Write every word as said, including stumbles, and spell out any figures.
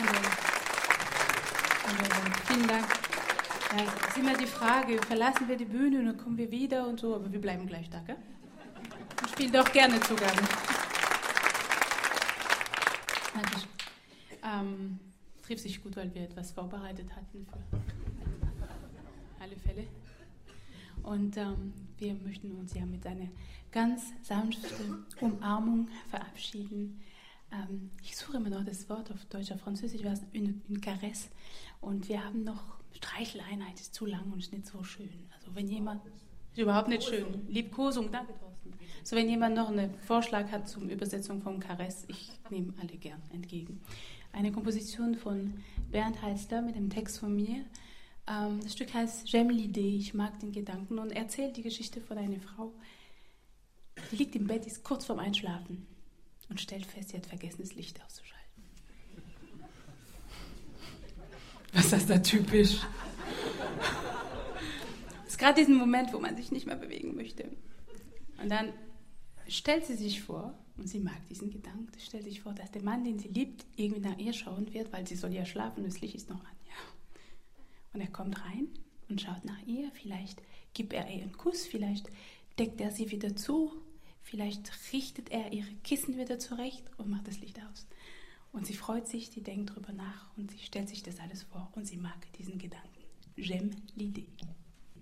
Vielen Dank. Ja, es ist immer die Frage, verlassen wir die Bühne und dann kommen wir wieder und so, aber wir bleiben gleich da, gell? Und spielen doch gerne Zugabe. Dankeschön. Ähm, trifft sich gut, weil wir etwas vorbereitet hatten für alle Fälle. Und ähm, wir möchten uns ja mit einer ganz sanften Umarmung verabschieden. Ähm, ich suche immer noch das Wort auf Deutsch, auf Französisch war es une, une caresse. Und wir haben noch Streicheleinheit, ist zu lang und ist nicht so schön. Also wenn jemand, ist überhaupt nicht schön, Liebkosung, danke Thorsten. So wenn jemand noch einen Vorschlag hat zur Übersetzung vom Caresse, ich nehme alle gern entgegen. Eine Komposition von Bernd Heister mit dem Text von mir. Ähm, das Stück heißt J'aime l'idée, ich mag den Gedanken und erzählt die Geschichte von einer Frau, die liegt im Bett, ist kurz vorm Einschlafen und stellt fest, sie hat vergessen, das Licht auszuschalten. Was ist das da typisch? Es ist gerade diesen Moment, wo man sich nicht mehr bewegen möchte. Und dann stellt sie sich vor, und sie mag diesen Gedanken, sie stellt sich vor, dass der Mann, den sie liebt, irgendwie nach ihr schauen wird, weil sie soll ja schlafen und das Licht ist noch an. Ja. Und er kommt rein und schaut nach ihr, vielleicht gibt er ihr einen Kuss, vielleicht deckt er sie wieder zu, vielleicht richtet er ihre Kissen wieder zurecht und macht das Licht aus. Und sie freut sich, die denkt drüber nach und sie stellt sich das alles vor und sie mag diesen Gedanken. J'aime l'idée.